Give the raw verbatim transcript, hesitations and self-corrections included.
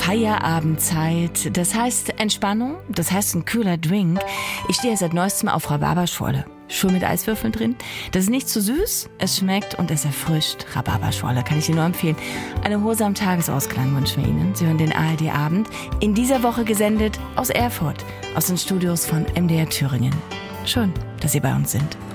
Feierabendzeit. Das heißt Entspannung, das heißt ein kühler Drink. Ich stehe seit neuestem auf Rhabarberschorle. Schön mit Eiswürfeln drin. Das ist nicht zu süß, es schmeckt und es erfrischt. Rhabarberschorle kann ich Ihnen nur empfehlen. Eine erholsamen Tagesausklang wünschen wir Ihnen. Sie hören den A R D-Abend. In dieser Woche gesendet aus Erfurt, aus den Studios von M D R Thüringen. Schön, dass Sie bei uns sind.